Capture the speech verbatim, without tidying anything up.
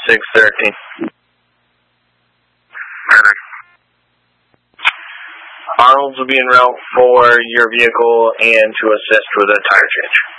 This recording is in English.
six thirteen. Arnold's will be en route for your vehicle and to assist with a tire change.